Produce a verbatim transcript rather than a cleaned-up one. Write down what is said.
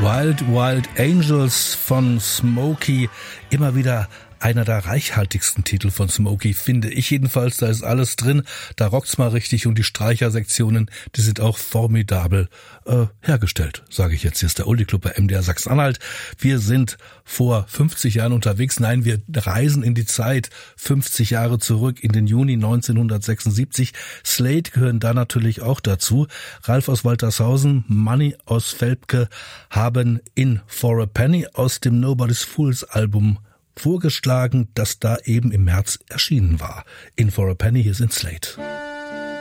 Wild Wild Angels von Smokey, immer wieder einer der reichhaltigsten Titel von Smokey, finde ich jedenfalls. Da ist alles drin, da rockt's mal richtig und die Streichersektionen, die sind auch formidabel äh, hergestellt, sage ich jetzt. Hier ist der Oldie Club bei M D R Sachsen-Anhalt. Wir sind vor fünfzig Jahren unterwegs. Nein, wir reisen in die Zeit fünfzig Jahre zurück in den Juni neunzehnhundertsechsundsiebzig. Slade gehören da natürlich auch dazu. Ralf aus Waltershausen, Manni aus Velpke haben In for a Penny aus dem Nobody's Fools Album vorgeschlagen, das da eben im März erschienen war. In for a Penny, hier sind Slade.